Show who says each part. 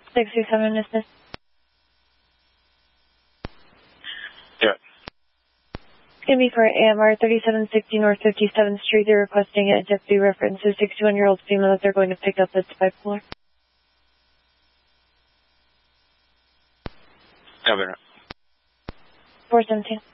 Speaker 1: 667 is this?
Speaker 2: Yeah.
Speaker 1: It's going to be for AMR 3760 North 57th Street. They're requesting a deputy reference to a 61-year-old female that they're going to pick up that's bipolar.
Speaker 2: Copy that.
Speaker 1: 417.